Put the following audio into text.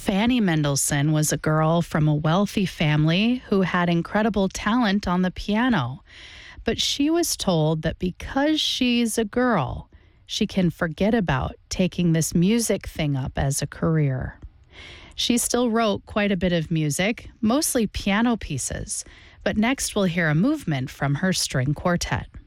Fanny Mendelssohn was a girl from a wealthy family who had incredible talent on the piano. But she was told that because she's a girl, she can forget about taking this music thing up as a career. She still wrote quite a bit of music, mostly piano pieces. But next we'll hear a movement from her string quartet.